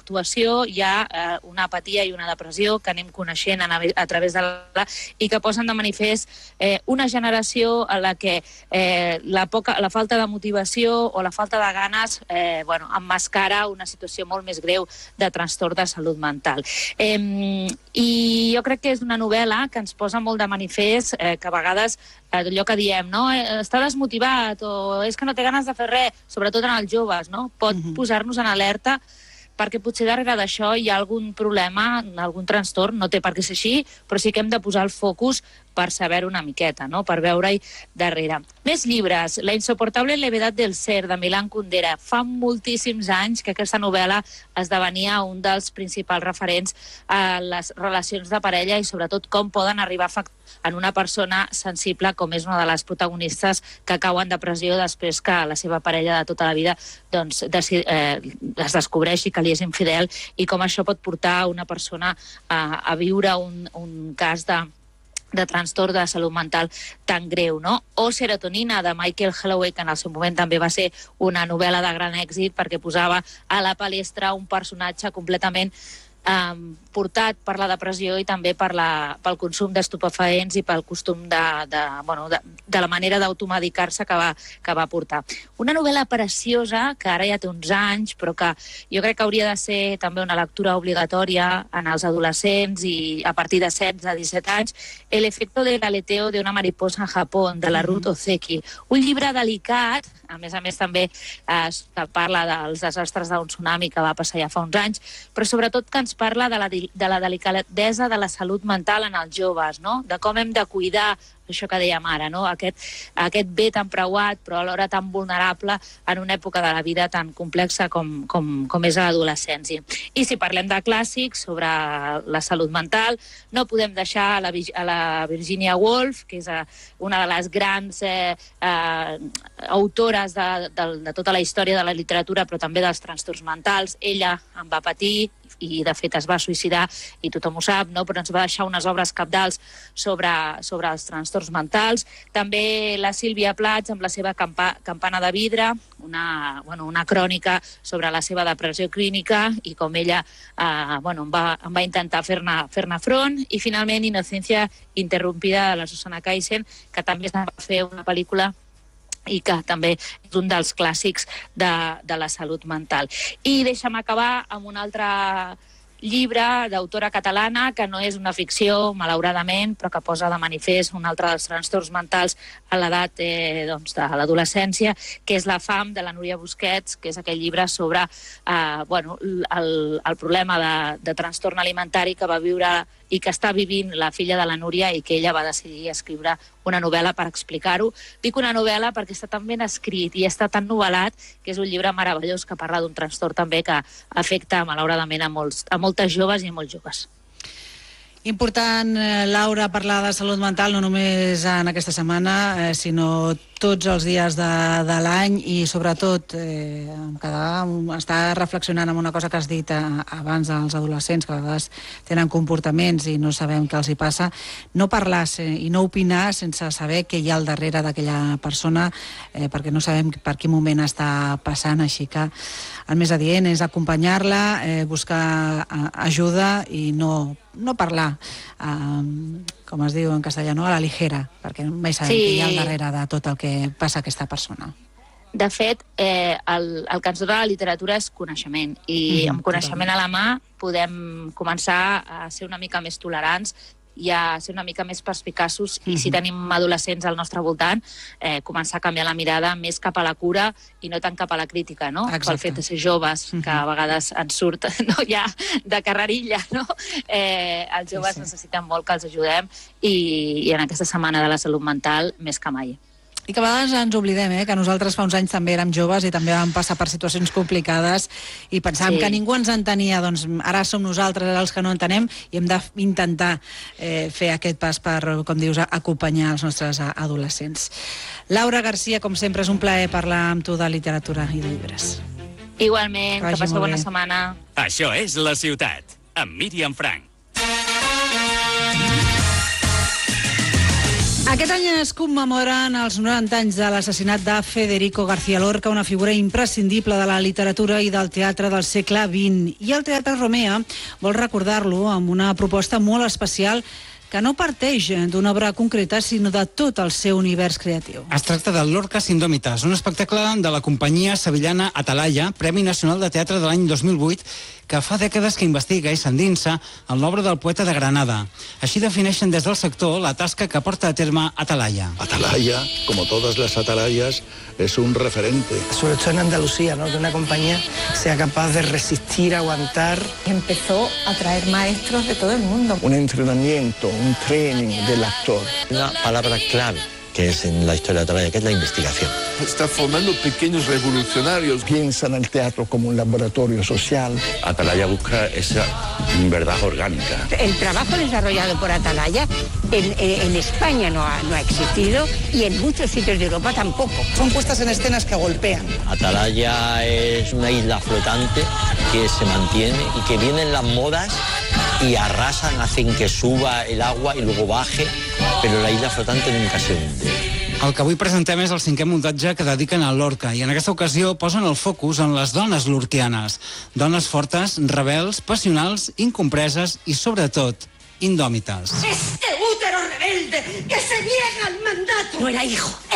l'actuació hi ha una apatia i una depressió que anem coneixent a través de i que posen de manifest una generació en la que la falta de motivació o la falta de ganes emmascara una situació molt més greu de trastorn de salut mental. I jo crec que és una novel·la que ens posa molt de manifest que a vegades allò que diem, no? Està desmotivat o és que no té ganes de fer res, sobretot en els joves, no? Pot posar-nos en alerta perquè potser darrere d'això hi ha algun problema, algun trastorn, no té per què ser així, però sí que hem de posar el focus per saber una miqueta, no? Per veure-hi darrere. Més llibres. La insoportable levedad del ser, de Milan Kundera. Fa moltíssims anys que aquesta novel·la esdevenia un dels principals referents a les relacions de parella i sobretot com poden arribar a afectar en una persona sensible com és una de les protagonistes que cau en depressió després que la seva parella de tota la vida es descobreixi que li és infidel i com això pot portar una persona a viure un cas de trastorn de salut mental tan greu, no? O Serotonina, de Michael Holloway, que en el seu moment també va ser una novel·la de gran èxit perquè posava a la palestra un personatge completament portat per la depressió i també pel consum d'estupefaents i pel costum de la manera d'automedicar-se que va portar. Una novel·la preciosa, que ara ja té uns anys, però que jo crec que hauria de ser també una lectura obligatòria en els adolescents i a partir de 16-17 anys, El efecto del aleteo de una mariposa en Japó, de la Ruth Ozeki. Un llibre delicat, a més també que parla dels desastres d'un tsunami que va passar ja fa uns anys, però sobretot que ens parla de la delicadesa de la salut mental en els joves, no? De com hem de cuidar això que dèiem ara, no? Aquest bé tan preuat però alhora tan vulnerable en una època de la vida tan complexa com és l'adolescència. I si parlem de clàssics sobre la salut mental, no podem deixar a la Virginia Woolf, que és una de les grans autores de tota la història de la literatura, però també dels trastorns mentals. Ella en va patir i de fet es va suïcidar i tothom ho sap, no? Però ens va deixar unes obres cabdals sobre els trastorns mentals. També la Sílvia Plath amb la seva Campana de vidre, una crònica sobre la seva depressió clínica i com ella va intentar fer-ne front. I finalment Inocencia interrompida, de la Susana Kaisen, que també es va fer una pel·lícula i que també és un dels clàssics de la salut mental. I deixa'm acabar amb un altre llibre d'autora catalana, que no és una ficció, malauradament, però que posa de manifest un altre dels trastorns mentals a l'edat de l'adolescència, que és La fam, de la Núria Busquets, que és aquell llibre sobre el problema de trastorn alimentari que va viure i que està vivint la filla de la Núria i que ella va decidir escriure una novel·la per explicar-ho. Dic una novel·la perquè està tan ben escrit i està tan novel·lat que és un llibre meravellós que parla d'un trastorn també que afecta malauradament a moltes joves i a molts joves. Important, Laura, parlar de salut mental no només en aquesta setmana, sinó tots els dies de l'any i sobretot estar reflexionant en una cosa que has dit abans dels adolescents, que a vegades tenen comportaments i no sabem què els hi passa, no parlar i no opinar sense saber què hi ha al darrere d'aquella persona, perquè no sabem per quin moment està passant, així que el més adient és acompanyar-la, buscar ajuda i no parlar, com es diu en castellà, a la ligera, perquè mai sabem què hi ha al darrere de tot el que passa a aquesta persona. De fet, el que ens dona la literatura és coneixement, i amb coneixement a la mà podem començar a ser una mica més tolerants i a ser una mica més perspicaços, i si tenim adolescents al nostre voltant, començar a canviar la mirada més cap a la cura i no tant cap a la crítica, no? Pel fet de ser joves, que a vegades ens surt ja de carrerilla, no? Els joves necessiten molt que els ajudem i en aquesta setmana de la salut mental més que mai. I que a vegades ens oblidem, que nosaltres fa uns anys també érem joves i també vam passar per situacions complicades i pensàvem que ningú ens entenia, doncs ara som nosaltres els que no entenem i hem d'intentar fer aquest pas per, com dius, acompanyar els nostres adolescents. Laura Garcia, com sempre, és un plaer parlar amb tu de literatura i de llibres. Igualment, que passeu bona setmana. Això és La Ciutat, amb Míriam Frank. Aquest any es commemoren els 90 anys de l'assassinat de Federico García Lorca, una figura imprescindible de la literatura i del teatre del segle XX. I el Teatre Romea vol recordar-lo amb una proposta molt especial que no parteix d'una obra concreta, sinó de tot el seu univers creatiu. Es tracta de Lorcas Indòmites, un espectacle de la companyia sevillana Atalaya, Premi Nacional de Teatre de l'any 2008, que fa dècades que investiga i s'endinsa en l'obra del poeta de Granada. Així defineixen des del sector la tasca que porta a terme Atalaya. Atalaya, como todas las atalayas, es un referente. Sobre todo en Andalucía, ¿no? Que una compañía sea capaz de resistir, aguantar. Empezó a traer maestros de todo el mundo. Un entrenamiento, un training del actor. Una palabra clave que es en la historia de Atalaya, que es la investigación. Está formando pequeños revolucionarios. Piensan el teatro como un laboratorio social. Atalaya busca esa verdad orgánica. El trabajo desarrollado por Atalaya en España no ha existido y en muchos sitios de Europa tampoco. Son puestas en escenas que golpean. Atalaya es una isla flotante que se mantiene y que vienen las modas y arrasan, hacen que suba el agua y luego baje, pero la isla flotante nunca se hunde. El que avui presentem és el 5è muntatge que dediquen a Lorca i en aquesta ocasió posen el focus en les dones lorquianes. Dones fortes, rebels, passionals, incompreses i, sobretot, indòmites. Este útero rebelde que se niega al mandato. No era hijo,